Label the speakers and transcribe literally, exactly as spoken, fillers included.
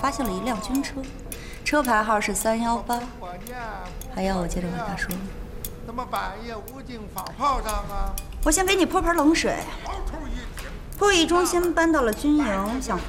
Speaker 1: 发现了一辆军车，车牌号是三幺八，还要我接着往下说？
Speaker 2: 怎么半夜无精放炮仗啊？
Speaker 1: 我先给你泼盆冷水。会议中心搬到了军营，想。